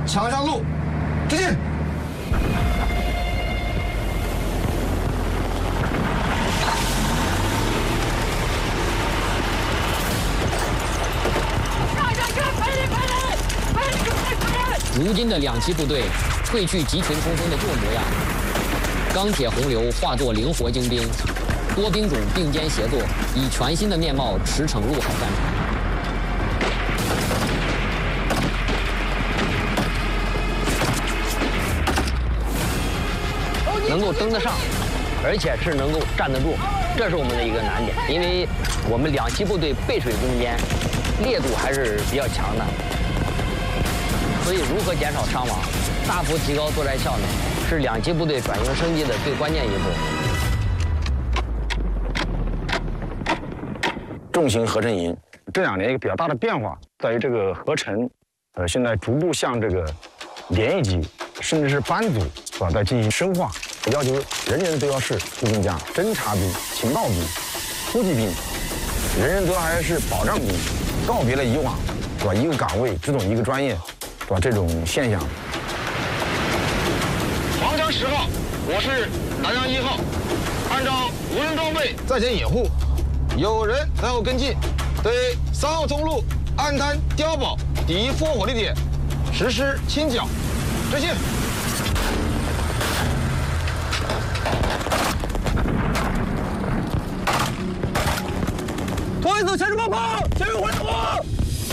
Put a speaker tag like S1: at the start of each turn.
S1: 抢上路，直进。
S2: 如今的两栖部队褪去集群冲锋的旧模样，钢铁洪流化作灵活精兵，多兵种并肩协作，以全新的面貌驰骋陆海战场。
S3: 能够登得上，而且是能够站得住，这是我们的一个难点，因为我们两栖部队背水攻坚，烈度还是比较强的。所以，如何减少伤亡，大幅提高作战效能，是两栖部队转型升级的最关键一步。
S4: 重型合成营这2年一个比较大的变化，在于这个合成，现在逐步向这个连一级甚至是班组在进行深化，要求人人都要是陆军家、侦察兵、情报兵、突击兵，人人都还是保障兵，告别了以往一个岗位只懂一个专业。这种现象。
S1: 黄江10号，我是南阳1号，按照无人装备在前掩护，有人然后跟进，对3号通路岸滩碉堡敌烽火地点实施清剿。执行。
S5: 拖一组前置爆炮，前面回火。